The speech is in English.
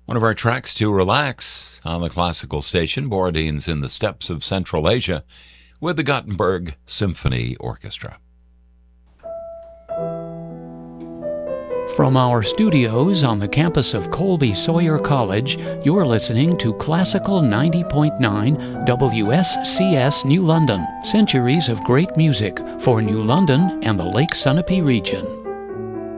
One of our tracks to relax on the classical station, Borodin's In the Steppes of Central Asia, with the Gothenburg Symphony Orchestra. From our studios on the campus of Colby Sawyer College, you're listening to Classical 90.9 WSCS New London. Centuries of great music for New London and the Lake Sunapee region.